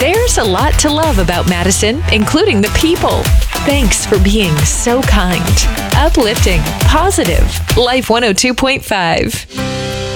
There's a lot to love about Madison, including the people. Thanks for being so kind, uplifting, positive. Life 102.5.